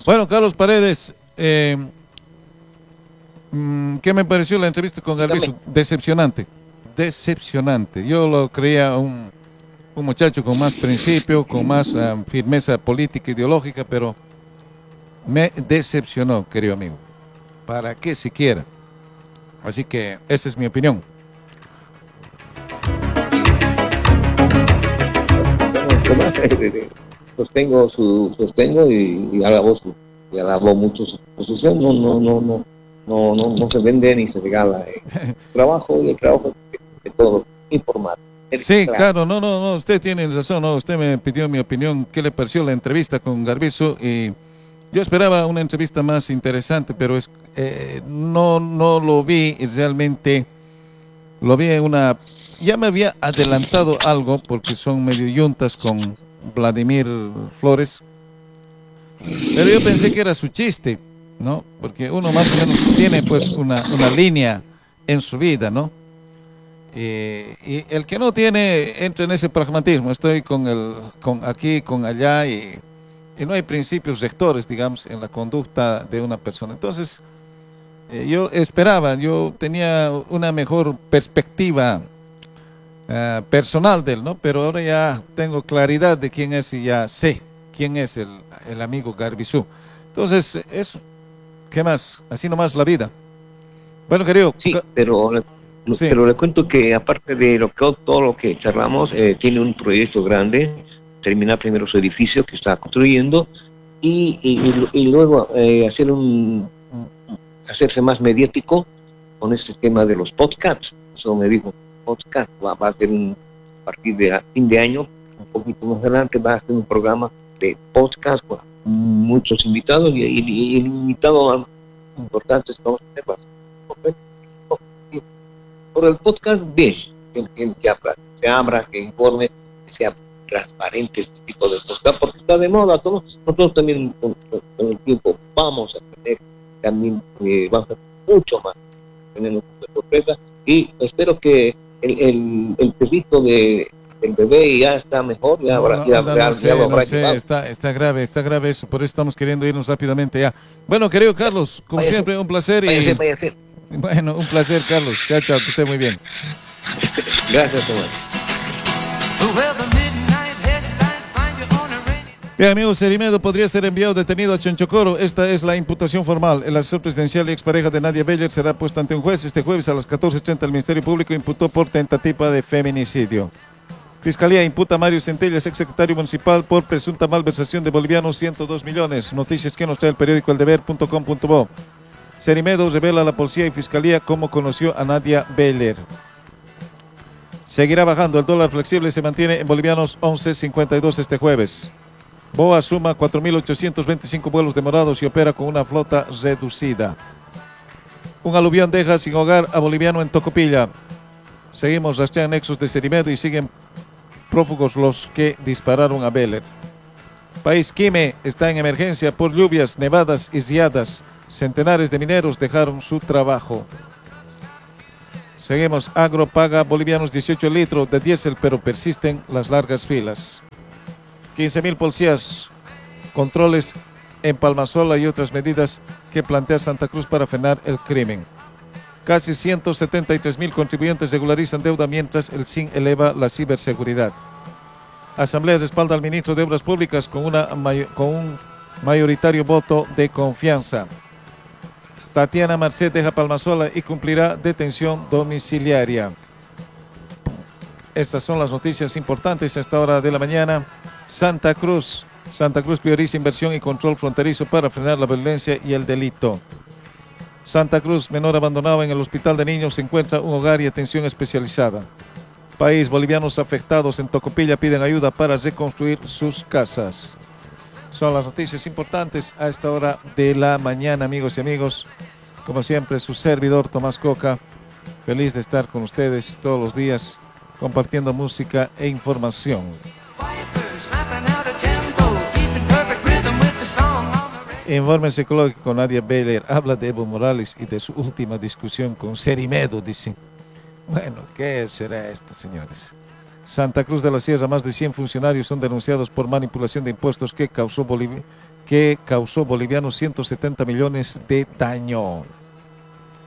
Bueno, Carlos Paredes, ¿qué me pareció la entrevista con Dígame. Garbizo? Decepcionante, decepcionante. Yo lo creía un muchacho con más principio, con más firmeza política, ideológica, pero me decepcionó, querido amigo. ¿Para qué siquiera? Así que esa es mi opinión. Bueno, Tomás, sostengo y alabo mucho su posición. No se vende ni se regala. El trabajo de todo, informar. Sí, Claro. claro, no, usted tiene razón, no, usted me pidió mi opinión, qué le pareció la entrevista con Garbizo y yo esperaba una entrevista más interesante, pero no lo vi y realmente lo vi en ya me había adelantado algo porque son medio yuntas con Vladimir Flores, pero yo pensé que era su chiste, ¿no? Porque uno más o menos tiene pues una línea en su vida, ¿no? Y el que no tiene entra en ese pragmatismo. Estoy con aquí, con allá y no hay principios rectores, digamos, en la conducta de una persona. Entonces, yo tenía una mejor perspectiva personal de él, ¿no? Pero ahora ya tengo claridad de quién es y ya sé quién es el amigo Garbizú. Entonces, eso, ¿qué más? Así nomás la vida. Bueno, querido, Sí, sí. pero le cuento que aparte de todo lo que charlamos, tiene un proyecto grande, terminar primero su edificio que está construyendo y luego hacerse más mediático con este tema de los podcasts. Eso me dijo, podcast va a ser a partir de fin de año, un poquito más adelante va a ser un programa de podcast con muchos invitados y el invitado importante es vamos a tener por el podcast bien, que abra, que informe, que sea transparente este tipo de podcast, porque está de moda. Nosotros también con el tiempo vamos a tener también vamos a tener mucho más tener una sorpresa y espero que el perrito del bebé ya está mejor, ya habrá, No sé, está grave eso, por eso estamos queriendo irnos rápidamente ya. Bueno, querido Carlos, como Váyase, siempre, un placer váyase. bueno, un placer, Carlos. Chao, chao, que esté muy bien. Gracias, Tomás. Bien, amigos, Cerimedo podría ser enviado detenido a Chonchocoro. Esta es la imputación formal. El asesor presidencial y expareja de Nadia Beller será puesto ante un juez este jueves a las 14:30. El Ministerio Público imputó por tentativa de feminicidio. Fiscalía imputa a Mario Centellas, exsecretario municipal, por presunta malversación de bolivianos 102 millones. Noticias que nos trae el periódico eldeber.com.bo. Cerimedo revela a la policía y fiscalía cómo conoció a Nadia Beller. Seguirá bajando. El dólar flexible se mantiene en bolivianos 11.52 este jueves. BOA suma 4.825 vuelos demorados y opera con una flota reducida. Un aluvión deja sin hogar a boliviano en Tocopilla. Seguimos rastreando nexos de Cerimedo y siguen prófugos los que dispararon a Beller. País Quime está en emergencia por lluvias, nevadas y riadas. Centenares de mineros dejaron su trabajo. Seguimos, Agro paga bolivianos 18 litros de diésel, pero persisten las largas filas. 15.000 policías, controles en Palmasola y otras medidas que plantea Santa Cruz para frenar el crimen. Casi 173.000 contribuyentes regularizan deuda mientras el SIN eleva la ciberseguridad. Asamblea respalda al ministro de Obras Públicas con un mayoritario voto de confianza. Tatiana Marcet deja Palmasola y cumplirá detención domiciliaria. Estas son las noticias importantes a esta hora de la mañana. Santa Cruz prioriza inversión y control fronterizo para frenar la violencia y el delito. Santa Cruz, menor abandonado en el hospital de niños, se encuentra un hogar y atención especializada. País, bolivianos afectados en Tocopilla piden ayuda para reconstruir sus casas. Son las noticias importantes a esta hora de la mañana, amigos y amigos. Como siempre, su servidor Tomás Coca, feliz de estar con ustedes todos los días, compartiendo música e información. Informe psicológico con Nadia Beller habla de Evo Morales y de su última discusión con Cerimedo, dicen. Bueno, ¿qué será esto, señores? Santa Cruz de la Sierra, más de 100 funcionarios son denunciados por manipulación de impuestos que que causó bolivianos 170 millones de daño.